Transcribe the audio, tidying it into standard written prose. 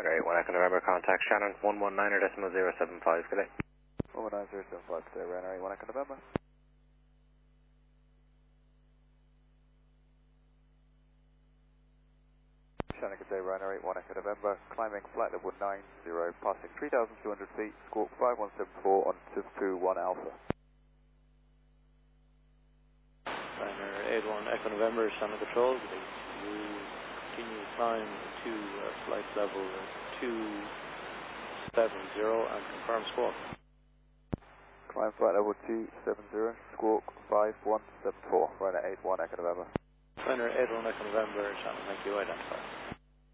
Alright, 1 Echo November, contact Shannon, 119.075, good day. 119.075 today, Ryanair 1 Echo November. Shannon, good day, Ryanair 1 Echo November, climbing flight level 90, passing 3,200 feet, squawk 5174 on 221 Alpha. Ryanair 81 Echo November, Shannon Control, good day. You continue climb to flight level 270 and confirm squawk. Climb flight level 270, squawk 5174, Ryanair 81 Echo November. Ryanair 81 Echo November, Shannon, thank you, identify.